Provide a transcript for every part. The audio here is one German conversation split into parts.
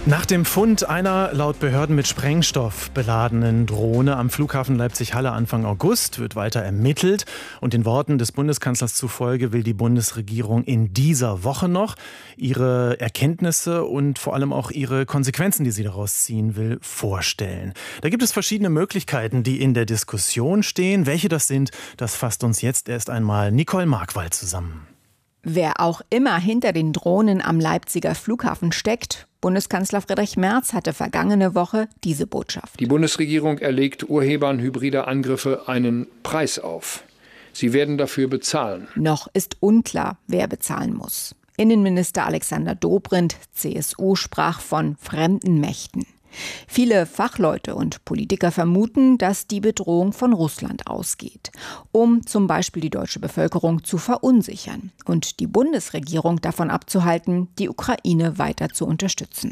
Nach dem Fund einer laut Behörden mit Sprengstoff beladenen Drohne am Flughafen Leipzig-Halle Anfang August wird weiter ermittelt. Und den Worten des Bundeskanzlers zufolge will die Bundesregierung in dieser Woche noch ihre Erkenntnisse und vor allem auch ihre Konsequenzen, die sie daraus ziehen will, vorstellen. Da gibt es verschiedene Möglichkeiten, die in der Diskussion stehen. Welche das sind, das fasst uns jetzt erst einmal Nicole Markwald zusammen. Wer auch immer hinter den Drohnen am Leipziger Flughafen steckt, Bundeskanzler Friedrich Merz hatte vergangene Woche diese Botschaft. Die Bundesregierung erlegt Urhebern hybrider Angriffe einen Preis auf. Sie werden dafür bezahlen. Noch ist unklar, wer bezahlen muss. Innenminister Alexander Dobrindt, CSU, sprach von fremden Mächten. Viele Fachleute und Politiker vermuten, dass die Bedrohung von Russland ausgeht, um zum Beispiel die deutsche Bevölkerung zu verunsichern und die Bundesregierung davon abzuhalten, die Ukraine weiter zu unterstützen.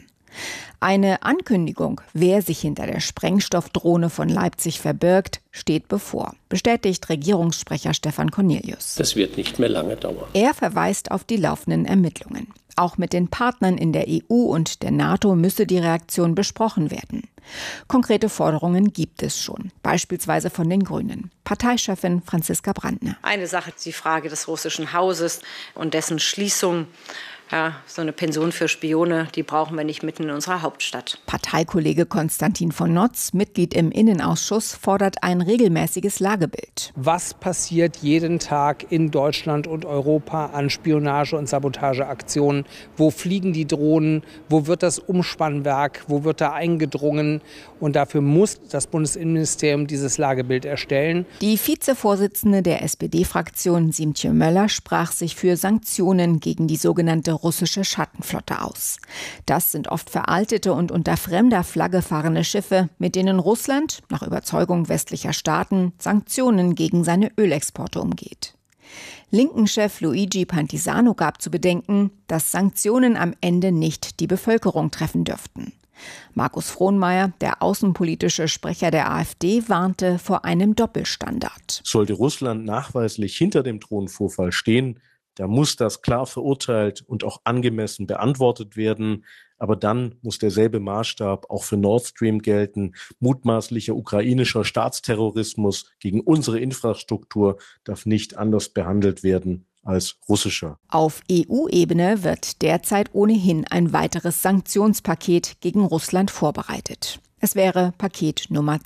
Eine Ankündigung, wer sich hinter der Sprengstoffdrohne von Leipzig verbirgt, steht bevor, bestätigt Regierungssprecher Stefan Cornelius. Das wird nicht mehr lange dauern. Er verweist auf die laufenden Ermittlungen. Auch mit den Partnern in der EU und der NATO müsse die Reaktion besprochen werden. Konkrete Forderungen gibt es schon, beispielsweise von den Grünen. Parteichefin Franziska Brandner. Eine Sache ist die Frage des russischen Hauses und dessen Schließung. Ja, so eine Pension für Spione, die brauchen wir nicht mitten in unserer Hauptstadt. Parteikollege Konstantin von Notz, Mitglied im Innenausschuss, fordert ein regelmäßiges Lagebild. Was passiert jeden Tag in Deutschland und Europa an Spionage- und Sabotageaktionen? Wo fliegen die Drohnen? Wo wird das Umspannwerk? Wo wird da eingedrungen? Und dafür muss das Bundesinnenministerium dieses Lagebild erstellen. Die Vizevorsitzende der SPD-Fraktion, Siemtje Möller, sprach sich für Sanktionen gegen die sogenannte russische Schattenflotte aus. Das sind oft veraltete und unter fremder Flagge fahrende Schiffe, mit denen Russland, nach Überzeugung westlicher Staaten, Sanktionen gegen seine Ölexporte umgeht. Linken-Chef Luigi Pantisano gab zu bedenken, dass Sanktionen am Ende nicht die Bevölkerung treffen dürften. Markus Frohnmayer, der außenpolitische Sprecher der AfD, warnte vor einem Doppelstandard. Sollte Russland nachweislich hinter dem Drohnenvorfall stehen, da muss das klar verurteilt und auch angemessen beantwortet werden. Aber dann muss derselbe Maßstab auch für Nord Stream gelten. Mutmaßlicher ukrainischer Staatsterrorismus gegen unsere Infrastruktur darf nicht anders behandelt werden als russischer. Auf EU-Ebene wird derzeit ohnehin ein weiteres Sanktionspaket gegen Russland vorbereitet. Es wäre Paket Nummer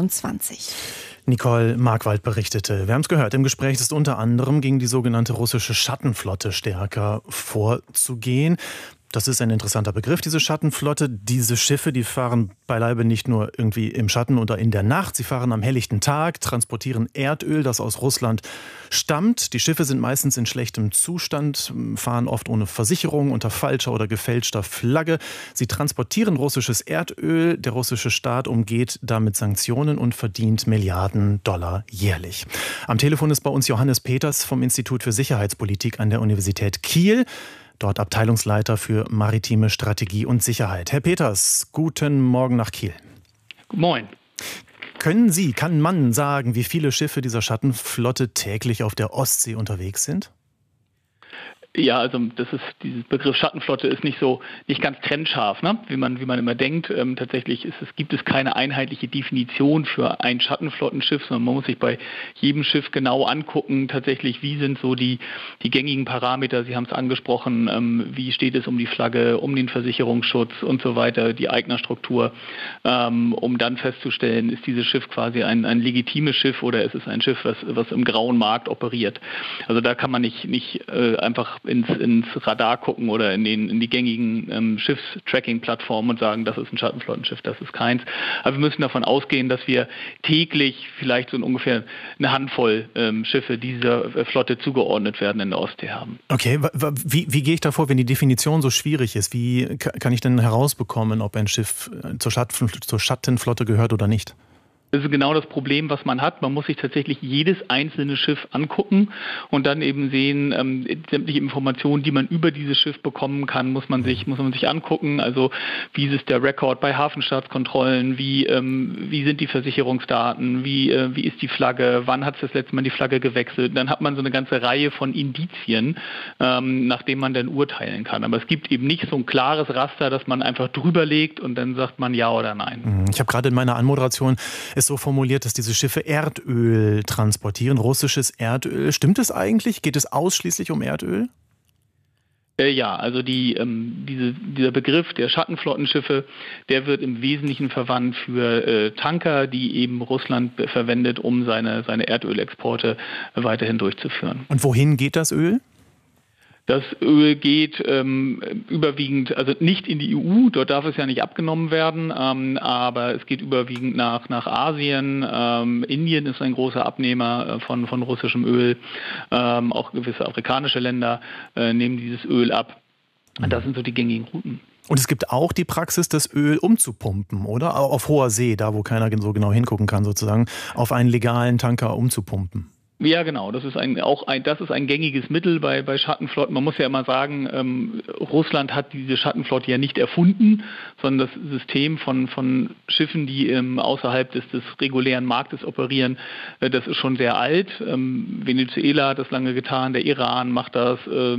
22. Nicole Markwald berichtete. Wir haben es gehört, im Gespräch ist unter anderem gegen die sogenannte russische Schattenflotte stärker vorzugehen. Das ist ein interessanter Begriff, diese Schattenflotte. Diese Schiffe, die fahren beileibe nicht nur irgendwie im Schatten oder in der Nacht. Sie fahren am helllichten Tag, transportieren Erdöl, das aus Russland stammt. Die Schiffe sind meistens in schlechtem Zustand, fahren oft ohne Versicherung, unter falscher oder gefälschter Flagge. Sie transportieren russisches Erdöl. Der russische Staat umgeht damit Sanktionen und verdient Milliarden Dollar jährlich. Am Telefon ist bei uns Johannes Peters vom Institut für Sicherheitspolitik an der Universität Kiel. Dort Abteilungsleiter für maritime Strategie und Sicherheit. Herr Peters, guten Morgen nach Kiel. Moin. Kann man sagen, wie viele Schiffe dieser Schattenflotte täglich auf der Ostsee unterwegs sind? Ja, also dieses Begriff Schattenflotte ist nicht ganz trennscharf, ne? wie man immer denkt. Tatsächlich gibt es keine einheitliche Definition für ein Schattenflottenschiff, sondern man muss sich bei jedem Schiff genau angucken, tatsächlich, wie sind so die gängigen Parameter, Sie haben es angesprochen, wie steht es um die Flagge, um den Versicherungsschutz und so weiter, die Eignerstruktur, um dann festzustellen, ist dieses Schiff quasi ein legitimes Schiff oder ist es ein Schiff, was im grauen Markt operiert. Also da kann man nicht einfach ins Radar gucken oder in die gängigen Schiffstracking-Plattformen und sagen, das ist ein Schattenflottenschiff, das ist keins. Aber wir müssen davon ausgehen, dass wir täglich vielleicht so ungefähr eine Handvoll Schiffe dieser Flotte zugeordnet werden in der Ostsee haben. Okay, wie gehe ich da vor, wenn die Definition so schwierig ist? Wie kann ich denn herausbekommen, ob ein Schiff zur Schattenflotte gehört oder nicht? Das ist genau das Problem, was man hat. Man muss sich tatsächlich jedes einzelne Schiff angucken und dann eben sehen, sämtliche Informationen, die man über dieses Schiff bekommen kann, muss man sich angucken. Also wie ist der Rekord bei Hafenstaatskontrollen, wie sind die Versicherungsdaten, wie ist die Flagge, wann hat es das letzte Mal die Flagge gewechselt. Dann hat man so eine ganze Reihe von Indizien, nach denen man dann urteilen kann. Aber es gibt eben nicht so ein klares Raster, dass man einfach drüber legt und dann sagt man ja oder nein. Ich habe gerade in meiner Anmoderation es so formuliert, dass diese Schiffe Erdöl transportieren, russisches Erdöl. Stimmt es eigentlich? Geht es ausschließlich um Erdöl? Ja, also dieser Begriff der Schattenflottenschiffe, der wird im Wesentlichen verwandt für Tanker, die eben Russland verwendet, um seine Erdölexporte weiterhin durchzuführen. Und wohin geht das Öl? Das Öl geht überwiegend, also nicht in die EU, dort darf es ja nicht abgenommen werden, aber es geht überwiegend nach Asien. Indien ist ein großer Abnehmer von russischem Öl. Auch gewisse afrikanische Länder nehmen dieses Öl ab. Das sind so die gängigen Routen. Und es gibt auch die Praxis, das Öl umzupumpen, oder? Auf hoher See, da wo keiner so genau hingucken kann, sozusagen, auf einen legalen Tanker umzupumpen. Ja, genau. Das ist ein gängiges Mittel bei Schattenflotten. Man muss ja immer sagen, Russland hat diese Schattenflotte ja nicht erfunden, sondern das System von Schiffen, die außerhalb des regulären Marktes operieren, das ist schon sehr alt. Venezuela hat das lange getan, der Iran macht das,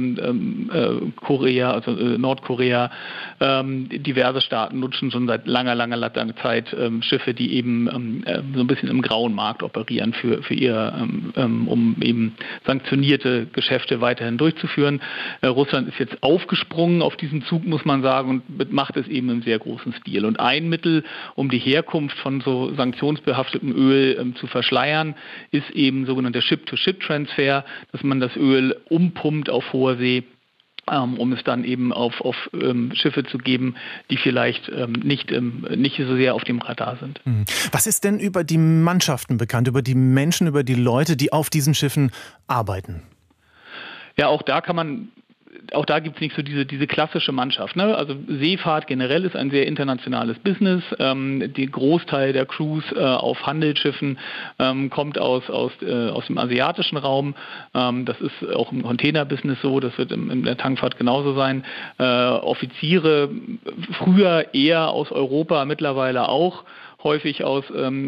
Korea, also Nordkorea, diverse Staaten nutzen schon seit langer Zeit Schiffe, die eben so ein bisschen im grauen Markt operieren für ihr um eben sanktionierte Geschäfte weiterhin durchzuführen. Russland ist jetzt aufgesprungen auf diesen Zug, muss man sagen, und macht es eben im sehr großen Stil. Und ein Mittel, um die Herkunft von so sanktionsbehaftetem Öl zu verschleiern, ist eben sogenannter Ship-to-Ship-Transfer, dass man das Öl umpumpt auf hoher See, um es dann eben auf Schiffe zu geben, die vielleicht nicht so sehr auf dem Radar sind. Was ist denn über die Mannschaften bekannt, über die Menschen, über die Leute, die auf diesen Schiffen arbeiten? Ja, auch da gibt es nicht so diese klassische Mannschaft. Ne? Also Seefahrt generell ist ein sehr internationales Business. Der Großteil der Crews auf Handelsschiffen kommt aus dem asiatischen Raum. Das ist auch im Containerbusiness so, das wird in der Tankfahrt genauso sein. Offiziere früher eher aus Europa, mittlerweile auch häufig aus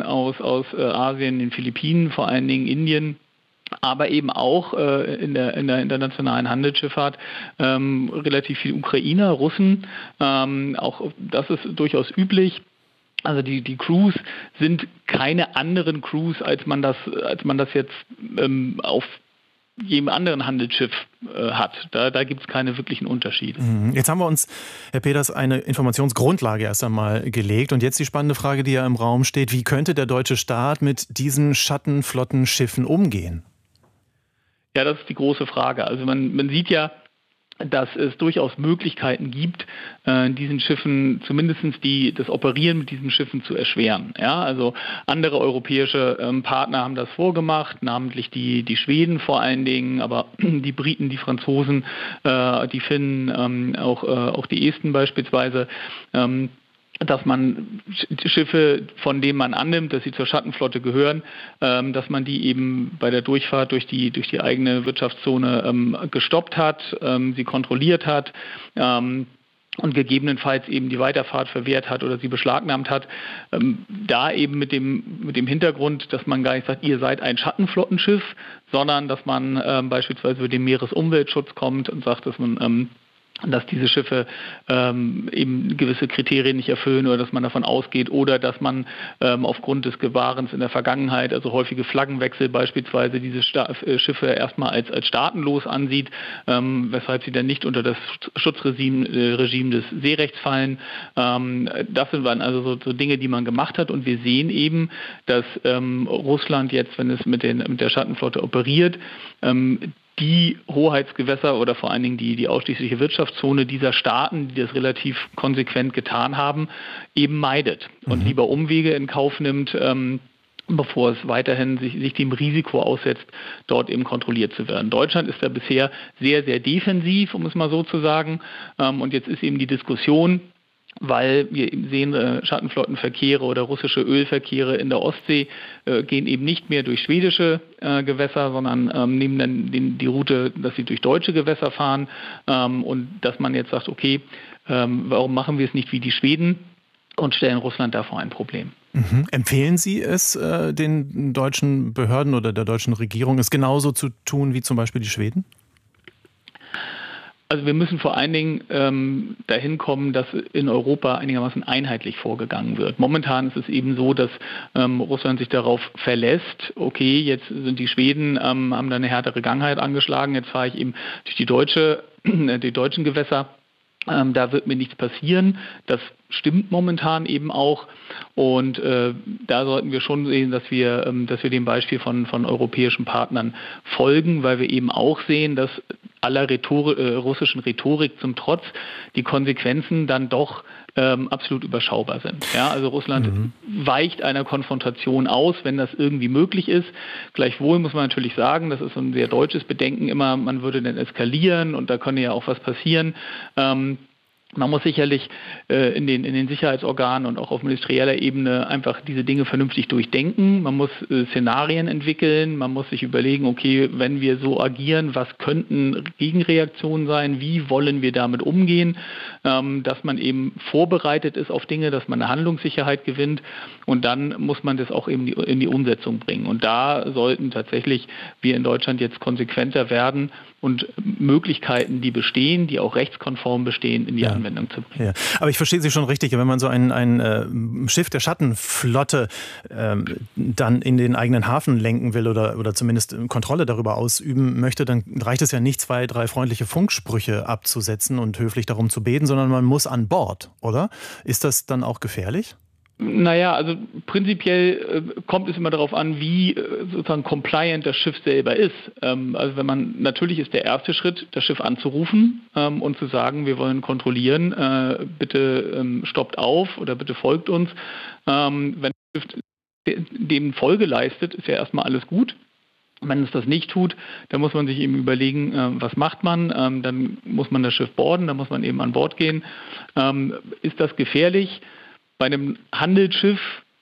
Asien, den Philippinen, vor allen Dingen Indien. Aber eben auch in der internationalen Handelsschifffahrt relativ viel Ukrainer, Russen. Auch das ist durchaus üblich. Also die Crews sind keine anderen Crews, als man das jetzt auf jedem anderen Handelsschiff hat. Da gibt es keine wirklichen Unterschiede. Jetzt haben wir uns, Herr Peters, eine Informationsgrundlage erst einmal gelegt. Und jetzt die spannende Frage, die ja im Raum steht. Wie könnte der deutsche Staat mit diesen Schattenflottenschiffen umgehen? Ja, das ist die große Frage. Also man sieht ja, dass es durchaus Möglichkeiten gibt, diesen Schiffen zumindest das Operieren mit diesen Schiffen zu erschweren. Ja, also andere europäische Partner haben das vorgemacht, namentlich die Schweden vor allen Dingen, aber die Briten, die Franzosen, die Finnen, auch die Esten beispielsweise. Dass man Schiffe, von denen man annimmt, dass sie zur Schattenflotte gehören, dass man die eben bei der Durchfahrt durch die eigene Wirtschaftszone gestoppt hat, sie kontrolliert hat und gegebenenfalls eben die Weiterfahrt verwehrt hat oder sie beschlagnahmt hat. Da eben mit dem Hintergrund, dass man gar nicht sagt, ihr seid ein Schattenflottenschiff, sondern dass man beispielsweise über den Meeresumweltschutz kommt und sagt, dass diese Schiffe eben gewisse Kriterien nicht erfüllen oder dass man davon ausgeht oder dass man aufgrund des Gewahrens in der Vergangenheit, also häufige Flaggenwechsel beispielsweise, diese Schiffe erstmal als staatenlos ansieht, weshalb sie dann nicht unter das Schutzregime des Seerechts fallen. Das sind dann also so Dinge, die man gemacht hat, und wir sehen eben, dass Russland jetzt, wenn es mit der Schattenflotte operiert, die Hoheitsgewässer oder vor allen Dingen die ausschließliche Wirtschaftszone dieser Staaten, die das relativ konsequent getan haben, eben meidet und lieber Umwege in Kauf nimmt, bevor es weiterhin sich dem Risiko aussetzt, dort eben kontrolliert zu werden. Deutschland ist da bisher sehr, sehr defensiv, um es mal so zu sagen. Und jetzt ist eben die Diskussion, weil wir sehen, Schattenflottenverkehre oder russische Ölverkehre in der Ostsee gehen eben nicht mehr durch schwedische Gewässer, sondern nehmen dann die Route, dass sie durch deutsche Gewässer fahren und dass man jetzt sagt, okay, warum machen wir es nicht wie die Schweden und stellen Russland da vor ein Problem. Empfehlen Sie es den deutschen Behörden oder der deutschen Regierung, es genauso zu tun wie zum Beispiel die Schweden? Also wir müssen vor allen Dingen dahin kommen, dass in Europa einigermaßen einheitlich vorgegangen wird. Momentan ist es eben so, dass Russland sich darauf verlässt, okay, jetzt sind die Schweden, haben da eine härtere Gangheit angeschlagen, jetzt fahre ich eben durch die deutschen Gewässer. Da wird mir nichts passieren. Das stimmt momentan eben auch. Und da sollten wir schon sehen, dass wir dem Beispiel von europäischen Partnern folgen, weil wir eben auch sehen, dass aller russischen Rhetorik zum Trotz die Konsequenzen dann doch absolut überschaubar sind. Ja, also Russland weicht einer Konfrontation aus, wenn das irgendwie möglich ist. Gleichwohl muss man natürlich sagen, das ist so ein sehr deutsches Bedenken immer, man würde dann eskalieren und da könne ja auch was passieren. Man muss sicherlich in den Sicherheitsorganen und auch auf ministerieller Ebene einfach diese Dinge vernünftig durchdenken. Man muss Szenarien entwickeln, man muss sich überlegen, okay, wenn wir so agieren, was könnten Gegenreaktionen sein, wie wollen wir damit umgehen, dass man eben vorbereitet ist auf Dinge, dass man eine Handlungssicherheit gewinnt und dann muss man das auch eben in die Umsetzung bringen. Und da sollten tatsächlich wir in Deutschland jetzt konsequenter werden und Möglichkeiten, die bestehen, die auch rechtskonform bestehen, in die Anwendung zu bringen. Ja. Aber ich verstehe Sie schon richtig, wenn man so ein Schiff der Schattenflotte dann in den eigenen Hafen lenken will oder zumindest Kontrolle darüber ausüben möchte, dann reicht es ja nicht, 2, 3 freundliche Funksprüche abzusetzen und höflich darum zu beten, sondern man muss an Bord, oder? Ist das dann auch gefährlich? Naja, also prinzipiell kommt es immer darauf an, wie sozusagen compliant das Schiff selber ist. Also natürlich ist der erste Schritt, das Schiff anzurufen und zu sagen, wir wollen kontrollieren, bitte stoppt auf oder bitte folgt uns. Wenn das Schiff dem Folge leistet, ist ja erstmal alles gut. Wenn es das nicht tut, dann muss man sich eben überlegen, was macht man. Dann muss man das Schiff boarden, dann muss man eben an Bord gehen. Ist das gefährlich? Bei einem Handelsschiff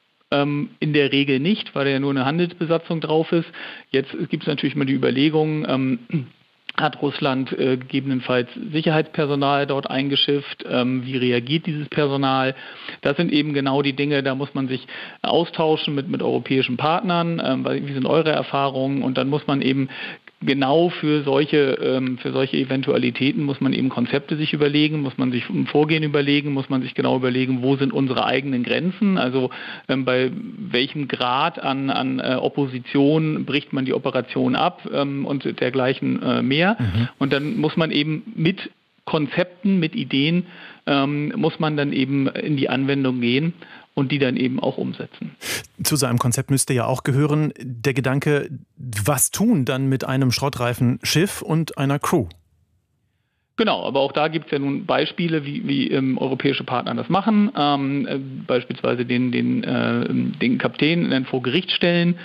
in der Regel nicht, weil da ja nur eine Handelsbesatzung drauf ist. Jetzt gibt es natürlich mal die Überlegung, hat Russland gegebenenfalls Sicherheitspersonal dort eingeschifft? Wie reagiert dieses Personal? Das sind eben genau die Dinge, da muss man sich austauschen mit europäischen Partnern. Wie sind eure Erfahrungen? Und dann muss man eben genau für solche Eventualitäten muss man eben Konzepte sich überlegen, muss man sich ein Vorgehen überlegen, muss man sich genau überlegen, wo sind unsere eigenen Grenzen, also bei welchem Grad an Opposition bricht man die Operation ab und dergleichen mehr. Und dann muss man eben mit Konzepten, mit Ideen, muss man dann eben in die Anwendung gehen und die dann eben auch umsetzen. Zu so einem Konzept müsste ja auch gehören der Gedanke, was tun dann mit einem schrottreifen Schiff und einer Crew? Genau, aber auch da gibt es ja nun Beispiele, wie europäische Partner das machen, beispielsweise den Kapitän vor Gericht stellen,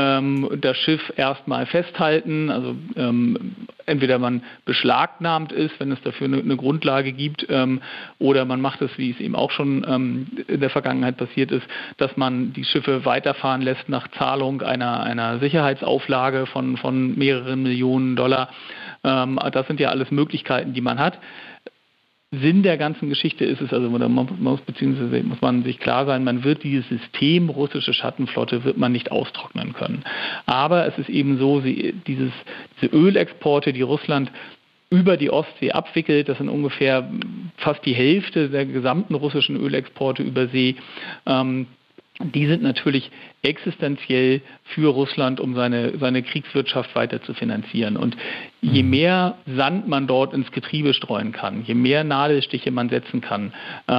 das Schiff erstmal festhalten, also entweder man beschlagnahmt ist, wenn es dafür eine Grundlage gibt, oder man macht es, wie es eben auch schon in der Vergangenheit passiert ist, dass man die Schiffe weiterfahren lässt nach Zahlung einer Sicherheitsauflage von mehreren Millionen $. Das sind ja alles Möglichkeiten, die man hat. Sinn der ganzen Geschichte ist es, also muss man sich klar sein, man wird dieses System russische Schattenflotte wird man nicht austrocknen können. Aber es ist eben so, diese Ölexporte, die Russland über die Ostsee abwickelt, das sind ungefähr fast die Hälfte der gesamten russischen Ölexporte über See, die sind natürlich existenziell für Russland, um seine Kriegswirtschaft weiter zu finanzieren. Und je mehr Sand man dort ins Getriebe streuen kann, je mehr Nadelstiche man setzen kann,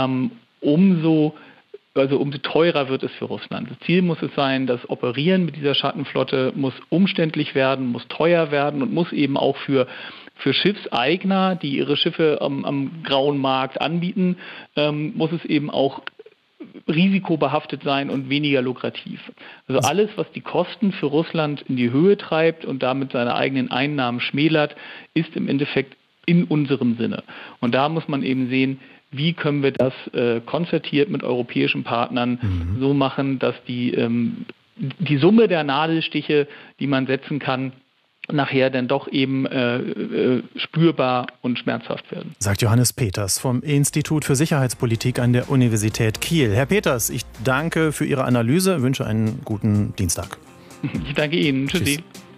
umso teurer wird es für Russland. Das Ziel muss es sein, das Operieren mit dieser Schattenflotte muss umständlich werden, muss teuer werden und muss eben auch für Schiffseigner, die ihre Schiffe am grauen Markt anbieten, muss es eben auch risikobehaftet sein und weniger lukrativ. Also alles, was die Kosten für Russland in die Höhe treibt und damit seine eigenen Einnahmen schmälert, ist im Endeffekt in unserem Sinne. Und da muss man eben sehen, wie können wir das konzertiert mit europäischen Partnern so machen, dass die Summe der Nadelstiche, die man setzen kann, nachher dann doch eben spürbar und schmerzhaft werden. Sagt Johannes Peters vom Institut für Sicherheitspolitik an der Universität Kiel. Herr Peters, ich danke für Ihre Analyse, wünsche einen guten Dienstag. Ich danke Ihnen. Tschüssi. Tschüss.